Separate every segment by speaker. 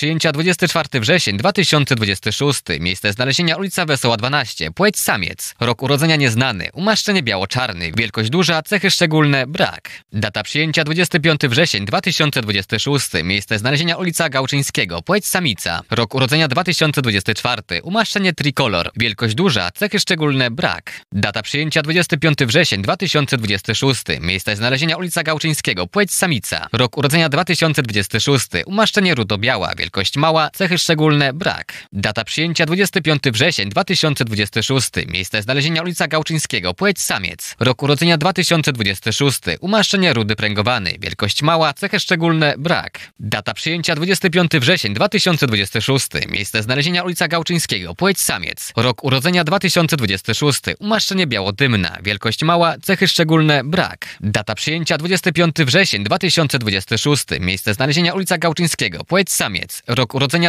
Speaker 1: przyjęcia 24 wrzesień 2026. Miejsce znalezienia ulica Wesoła 12. Płeć samiec. Rok urodzenia nieznany. Umaszczenie biało-czarny. Wielkość duża. Cechy szczególne brak. Data przyjęcia 25 wrzesień 2026. Miejsce znalezienia ulica Gałczyńskiego. Płeć samica. Rok urodzenia 2024. Umaszczenie trikolor. Wielkość duża. Cechy szczególne brak. Data przyjęcia 25 wrzesień 2026. Miejsce znalezienia ulica Gałczyńskiego. Płeć samica. Rok urodzenia 2026. Umaszczenie rudo-biała. Wielkość mała. Cechy szczególne brak. Data przyjęcia 25 wrzesień 2026. Miejsce znalezienia ulica Gałczyńskiego. Płeć samiec. Rok urodzenia 2026. Umaszczenie rudy pręgowany. Wielkość mała. Cechy szczególne brak. Data przyjęcia 25 wrzesień 2026. Miejsce znalezienia ulica Gałczyńskiego. Płeć samiec. Rok urodzenia 2026. Umaszczenie białodymna. Wielkość mała. Cechy szczególne brak. Data przyjęcia 25 wrzesień 2026. Miejsce znalezienia ulica Gałczyńskiego. Płeć samiec. Rok urodzenia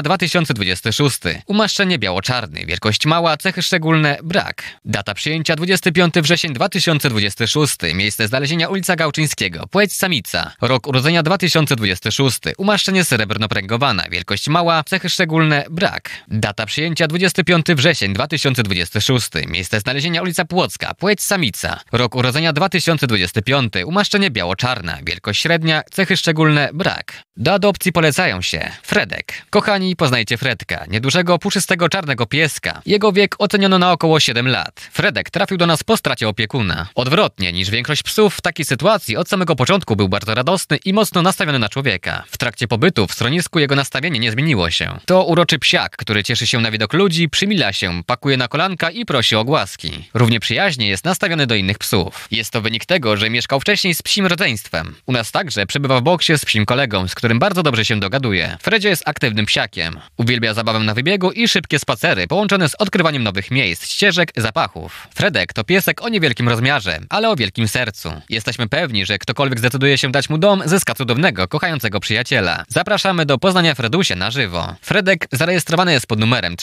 Speaker 1: 2026. Umaszczenie biało-czarny. Wielkość mała. Cechy szczególne brak. Data przyjęcia 25 wrzesień 2026. Miejsce znalezienia ulica Gałczyńskiego. Płeć samica. Rok urodzenia 2026. Umaszczenie srebrno-pręgowana. Wielkość mała. Cechy szczególne brak. Data przyjęcia 25 wrzesień 2026. Miejsce znalezienia ulica Płocka. Płeć samica. Rok urodzenia 2025. Umaszczenie biało-czarna. Wielkość średnia. Cechy szczególne brak. Do adopcji polecają się Fredek. Kochani, poznajcie Fredka, niedużego, puszystego, czarnego pieska. Jego wiek oceniono na około 7 lat. Fredek trafił do nas po stracie opiekuna. Odwrotnie niż większość psów, w takiej sytuacji od samego początku był bardzo radosny i mocno nastawiony na człowieka. W trakcie pobytu w schronisku jego nastawienie nie zmieniło się. To uroczy psiak, który cieszy się na widok ludzi, przymila się, pakuje na kolanka i prosi o głaski. Równie przyjaźnie jest nastawiony do innych psów. Jest to wynik tego, że mieszkał wcześniej z psim rodzeństwem. U nas także przebywa w boksie z psim kolegą, z którym bardzo dobrze się dogaduje. Fredzio jest aktywnym psiakiem. Uwielbia zabawę na wybiegu i szybkie spacery, połączone z odkrywaniem nowych miejsc, ścieżek, zapachów. Fredek to piesek o niewielkim rozmiarze, ale o wielkim sercu. Jesteśmy pewni, że ktokolwiek zdecyduje się dać mu dom, zyska cudownego, kochającego przyjaciela. Zapraszamy do poznania Fredusia na żywo. Fredek zarejestrowany jest pod numerem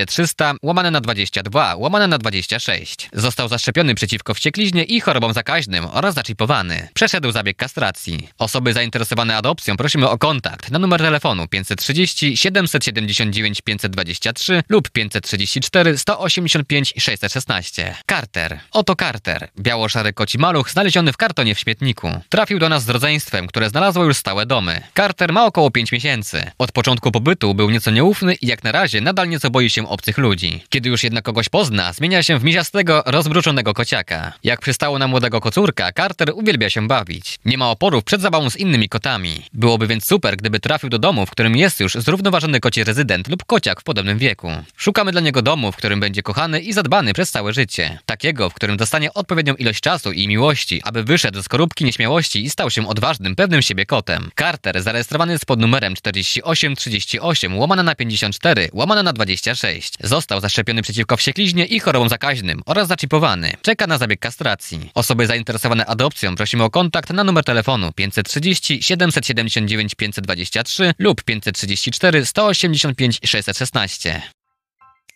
Speaker 1: 13300/22/26. Został zaszczepiony przeciwko wściekliźnie i chorobom zakaźnym oraz zaczipowany. Przeszedł zabieg kastracji. Osoby zainteresowane adopcją prosimy o kontakt na numer telefonu 530 779 523 lub 534 185 616. Carter. Oto Carter. Biało-szary koci maluch znaleziony w kartonie w śmietniku. Trafił do nas z rodzeństwem, które znalazło już stałe domy. Carter ma około 5 miesięcy. Od początku pobytu był nieco nieufny i jak na razie nadal nieco boi się obcych ludzi. Kiedy już jednak kogoś pozna, zmienia się w miziastego, rozbruczonego kociaka. Jak przystało na młodego kocurka, Carter uwielbia się bawić. Nie ma oporów przed zabawą z innymi kotami. Byłoby więc super, gdyby trafił do domu, w którym jest już zrównoważony koci rezydent lub kociak w podobnym wieku. Szukamy dla niego domu, w którym będzie kochany i zadbany przez całe życie. Takiego, w którym dostanie odpowiednią ilość czasu i miłości, aby wyszedł z skorupki nieśmiałości i stał się odważnym, pewnym siebie kotem. Carter zarejestrowany jest pod numerem 4838/54/26. Został zaszczepiony przeciwko wściekliźnie i chorobom zakaźnym oraz zaczipowany. Czeka na zabieg kastracji. Osoby zainteresowane adopcją prosimy o kontakt na numer telefonu 530 779 523 lub 534 185 616.